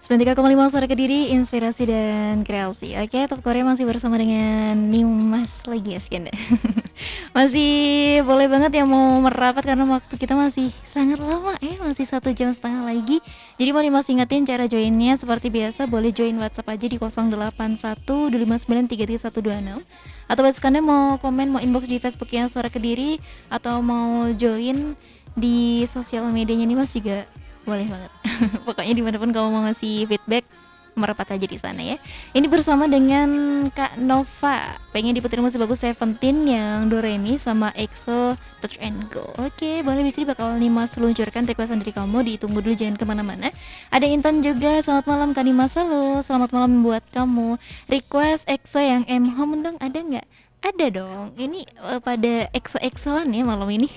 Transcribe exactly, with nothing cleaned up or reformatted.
sembilan puluh tiga koma lima Suara Kediri, inspirasi dan kreasi. Oke, Top Korea masih bersama dengan Nimas lagi ya, sekian deh. Masih boleh banget ya mau merapat karena waktu kita masih sangat lama eh masih satu jam setengah lagi. Jadi mau Nimas ingetin cara joinnya seperti biasa, boleh join WhatsApp aja di nol delapan satu dua lima sembilan tiga tiga satu dua enam, atau basikannya mau komen, mau inbox di Facebooknya Suara Kediri, atau mau join di sosial medianya Nimas juga boleh banget. Pokoknya dimanapun kamu mau ngasih feedback, merapat aja di sana ya. Ini bersama dengan Kak Nova, pengen diputar musik bagus Seventeen yang Doremi sama EXO Touch and Go. Oke, boleh, bisa bakal Nimas luncurkan requestan dari kamu, ditunggu dulu, jangan kemana-mana. Ada Intan juga, selamat malam Kak Nimas. Halo, selamat malam buat kamu. Request EXO yang M Home dong, ada nggak? Ada dong, ini uh, pada EXO-EXOan ya malam ini.